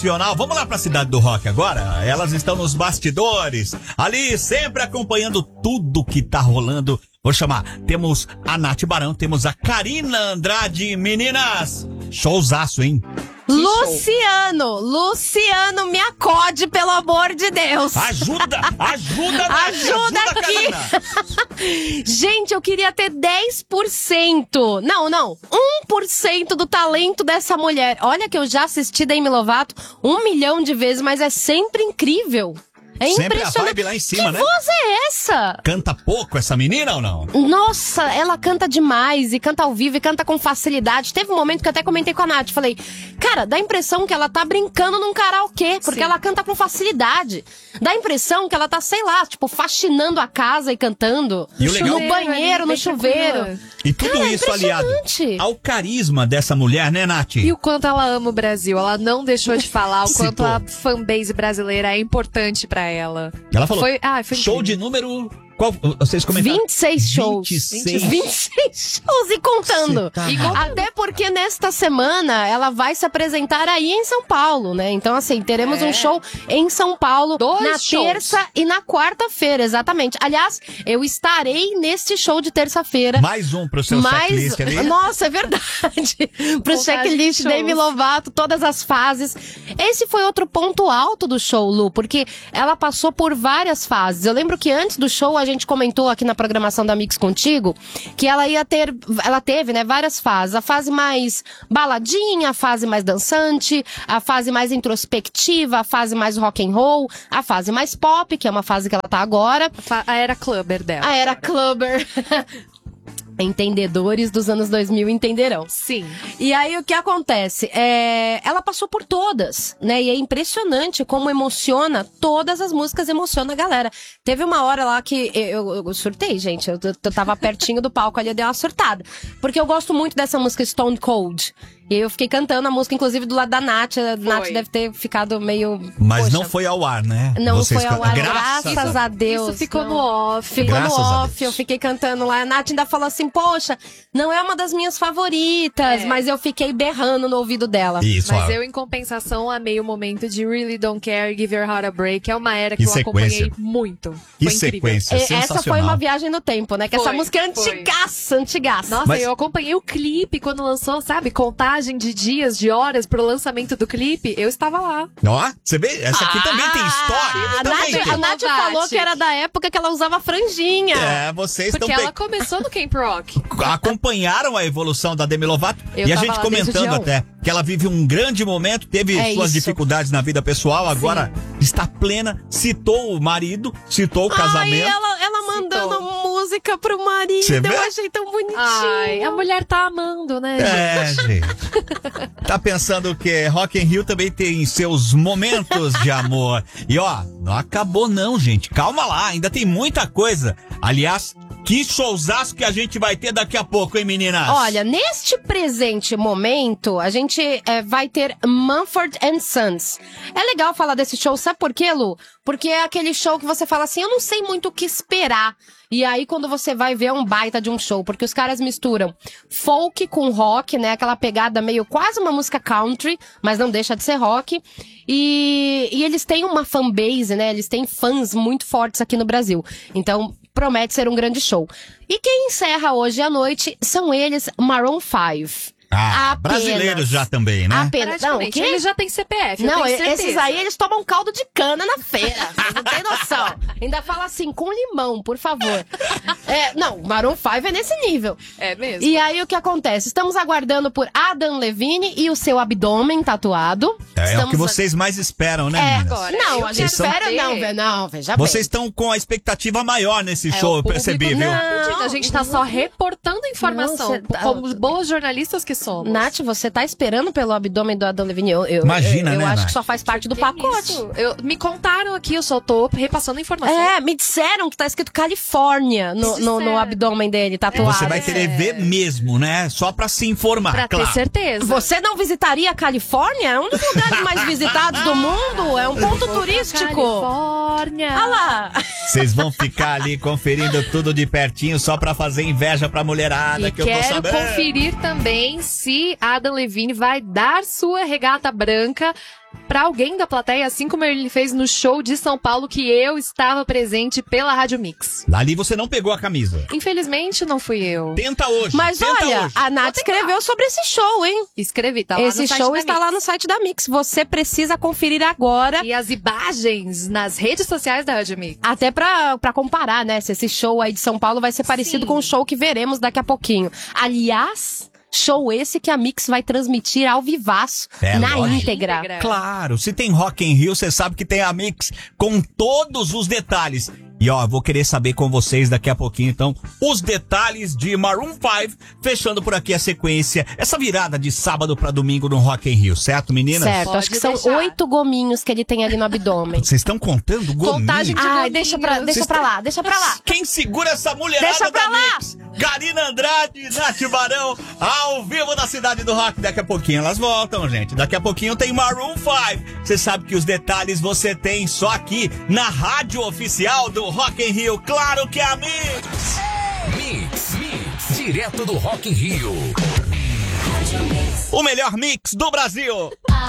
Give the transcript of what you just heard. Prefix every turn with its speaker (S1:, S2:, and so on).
S1: Vamos lá pra Cidade do Rock agora? Elas estão nos bastidores, ali sempre acompanhando tudo que tá rolando. Vou chamar, temos a Nath Barão, temos a Karina Andrade. Meninas, showzaço, hein?
S2: Luciano, me acode, pelo amor de Deus.
S1: Ajuda
S2: aqui. Gente, eu queria ter 10%. Não, 1% do talento dessa mulher. Olha que eu já assisti Demi Lovato 1 milhão de vezes, mas é sempre incrível. É
S1: sempre
S2: impressionante.
S1: a vibe lá em cima,
S2: que
S1: né?
S2: voz é essa?
S1: Canta pouco essa menina ou não?
S2: Nossa, ela canta demais, e canta ao vivo, e canta com facilidade. Teve um momento que eu até comentei com a Nath, falei, cara, dá a impressão que ela tá brincando num karaokê, porque ela canta com facilidade. Dá a impressão que ela tá, sei lá, tipo, faxinando a casa e cantando.
S1: E o legal...
S2: No banheiro, no chuveiro.
S1: E tudo
S2: cara,
S1: isso aliado ao carisma dessa mulher, né, Nath?
S3: E o quanto ela ama o Brasil. Ela não deixou de falar o quanto a fanbase brasileira é importante pra ela.
S1: Ela falou,
S3: foi
S1: show
S3: incrível.
S1: de número... Qual, vocês comentaram?
S2: 26 shows. 26 shows e contando.
S1: Tá
S2: até porque nesta semana ela vai se apresentar aí em São Paulo, né? Então, assim, teremos um show em São Paulo na terça e na quarta-feira, exatamente. Aliás, eu estarei neste show de terça-feira.
S1: Mais um pro seu checklist ali.
S2: Nossa, é verdade. Pro checklist Demi Lovato, todas as fases. Esse foi outro ponto alto do show, Lu, porque ela passou por várias fases. Eu lembro que antes do show a gente comentou aqui na programação da Mix Contigo que ela teve, né, várias fases. A fase mais baladinha, a fase mais dançante, a fase mais introspectiva, a fase mais rock and roll, a fase mais pop, que é uma fase que ela tá agora.
S3: A era clubber dela.
S2: A era clubber. Entendedores dos anos 2000 entenderão.
S3: Sim.
S2: E aí o que acontece? Ela passou por todas, né? E é impressionante como emociona, todas as músicas emocionam a galera. Teve uma hora lá que eu surtei, gente. Eu tava pertinho do palco ali, eu dei uma surtada. Porque eu gosto muito dessa música Stone Cold. E eu fiquei cantando a música, inclusive, do lado da Nath. A Nath deve ter ficado meio...
S1: Mas não foi ao ar, né?
S2: Não foi ao ar, graças a Deus.
S3: Isso ficou no off.
S2: Ficou no off, eu fiquei cantando lá. A Nath ainda falou assim, poxa, não é uma das minhas favoritas, mas eu fiquei berrando no ouvido dela.
S1: Isso,
S3: mas eu, em compensação, amei o momento de Really Don't Care, Give Your Heart a Break. É uma era que eu acompanhei muito.
S1: Que sequência, sensacional.
S2: Essa foi uma viagem no tempo, né? Que essa música é antigaça.
S3: Nossa, eu acompanhei o clipe quando lançou, sabe? Contagem de dias, de horas pro lançamento do clipe. Eu estava lá.
S1: Ó, você vê? Essa aqui também tem história.
S2: A Nath falou que era da época que ela usava franjinha.
S1: Vocês estão...
S3: Porque ela começou no Camp Rock.
S1: Acompanharam a evolução da Demi Lovato. E a gente comentando até que ela vive um grande momento, teve suas dificuldades na vida pessoal, agora está plena, citou o marido, citou o casamento.
S2: Ela mandando música pro marido, eu achei tão bonitinho.
S3: Ai, a mulher tá amando, né?
S1: Gente. Tá pensando que Rock in Rio também tem seus momentos de amor. E ó, não acabou não, gente. Calma lá, ainda tem muita coisa. Aliás, que showzaço que a gente vai ter daqui a pouco, hein, meninas?
S2: Olha, neste presente momento, a gente vai ter Mumford & Sons. É legal falar desse show, sabe por quê, Lu? Porque é aquele show que você fala assim, eu não sei muito o que esperar. E aí, quando você vai ver, é um baita de um show. Porque os caras misturam folk com rock, né? Aquela pegada meio quase uma música country, mas não deixa de ser rock. E eles têm uma fanbase, né? Eles têm fãs muito fortes aqui no Brasil. Então, promete ser um grande show. E quem encerra hoje à noite são eles, Maroon 5.
S1: Brasileiros já também, né?
S2: Apenas. Não, que
S3: eles já têm CPF,
S2: não, esses aí, eles tomam caldo de cana na feira. Vocês não tem noção. Ainda fala assim, com limão, por favor. Não, Maroon 5 é nesse nível.
S3: É mesmo.
S2: E aí, o que acontece? Estamos aguardando por Adam Levine e o seu abdômen tatuado.
S1: É o que vocês mais esperam, né, meninas?
S3: Agora,
S2: não, a gente espera não, veja bem.
S1: Vocês estão com a expectativa maior nesse show, eu percebi, viu?
S3: A gente tá só reportando informação, como boas jornalistas que somos.
S2: Nath, você tá esperando pelo abdômen do Adam Levine?
S1: Imagina, né,
S2: eu acho
S1: Nath?
S2: que só faz parte do pacote.
S3: Me contaram aqui, eu só tô repassando informação.
S2: Me disseram que tá escrito Califórnia no abdômen dele, tatuado.
S1: Você vai querer ver mesmo, né? Só pra se informar,
S3: pra ter certeza.
S2: Você não visitaria a Califórnia? É um dos lugares mais visitados do mundo. É um ponto turístico.
S3: Califórnia.
S2: Olha lá.
S1: Vocês vão ficar ali conferindo tudo de pertinho só pra fazer inveja pra mulherada,
S3: e
S1: que eu tô sabendo.
S3: Quero conferir também se Adam Levine vai dar sua regata branca pra alguém da plateia, assim como ele fez no show de São Paulo, que eu estava presente pela Rádio Mix.
S1: Ali você não pegou a camisa.
S3: Infelizmente, não fui eu.
S1: Tenta hoje.
S2: Mas
S1: tenta
S2: olha,
S1: hoje.
S2: a Nath escreveu sobre esse show, hein?
S3: Escrevi, tá lá
S2: Esse
S3: no site
S2: show
S3: da
S2: está
S3: Mix.
S2: lá no site da Mix. Você precisa conferir agora.
S3: E as imagens nas redes sociais da Rádio Mix.
S2: Até pra comparar, né? Se esse show aí de São Paulo vai ser parecido
S3: Sim.
S2: com o show que veremos daqui a pouquinho. Aliás, show esse que a Mix vai transmitir ao vivaço,
S1: É,
S2: na
S1: lógico.
S2: íntegra.
S1: Claro, se tem Rock in Rio, você sabe que tem a Mix com todos os detalhes. E ó, vou querer saber com vocês daqui a pouquinho, então, os detalhes de Maroon 5, fechando por aqui a sequência, essa virada de sábado pra domingo no Rock in Rio, certo, meninas?
S2: Certo,
S3: Pode
S2: acho que são
S3: deixar.
S2: 8 gominhos que ele tem ali no abdômen.
S1: Vocês estão contando gominho?
S3: Contagem de-
S2: Ai, deixa pra
S1: Vocês
S2: lá, deixa pra lá.
S1: Quem segura essa mulherada
S2: Deixa pra
S1: da
S2: lá.
S1: Mix? Karina Andrade, Nath Barão, ao vivo da Cidade do Rock. Daqui a pouquinho elas voltam, gente. Daqui a pouquinho tem Maroon 5. Você sabe que os detalhes você tem só aqui na rádio oficial do Rock in Rio. Claro que é a Mix.
S4: Mix, direto do Rock in Rio.
S1: O melhor mix do Brasil.